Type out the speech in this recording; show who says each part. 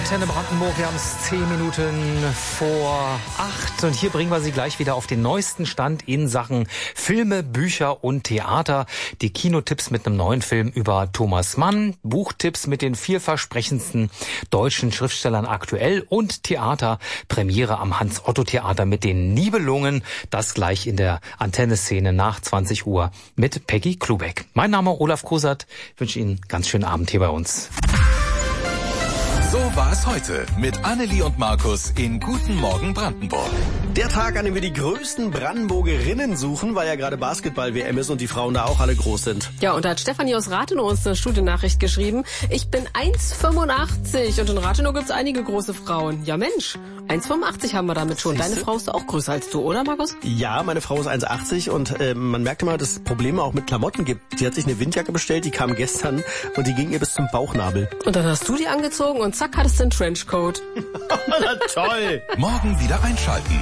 Speaker 1: Antenne Brandenburg, wir haben es 10 Minuten vor 8 und hier bringen wir Sie gleich wieder auf den neuesten Stand in Sachen Filme, Bücher und Theater. Die Kinotipps mit einem neuen Film über Thomas Mann, Buchtipps mit den vielversprechendsten deutschen Schriftstellern aktuell und Theaterpremiere am Hans-Otto-Theater mit den Nibelungen. Das gleich in der Antenne-Szene nach 20 Uhr mit Peggy Klubeck. Mein Name Olaf Kosert, ich wünsche Ihnen einen ganz schönen Abend hier bei uns.
Speaker 2: So war es heute mit Annelie und Markus in Guten Morgen Brandenburg.
Speaker 3: Der Tag, an dem wir die größten Brandenburgerinnen suchen, weil ja gerade Basketball-WM ist und die Frauen da auch alle groß sind.
Speaker 4: Ja, und da hat Stefanie aus Rathenow uns eine Studiennachricht geschrieben. Ich bin 1,85 und in Rathenow gibt's einige große Frauen. Ja Mensch, 1,85 haben wir damit schon. Deine Frau ist auch größer als du, oder Markus?
Speaker 3: Ja, meine Frau ist 1,80 und man merkt immer, dass es Probleme auch mit Klamotten gibt. Sie hat sich eine Windjacke bestellt, die kam gestern und die ging ihr bis zum Bauchnabel.
Speaker 4: Und dann hast du die angezogen und zack, hattest du einen Trenchcoat.
Speaker 3: Na toll!
Speaker 2: Morgen wieder einschalten.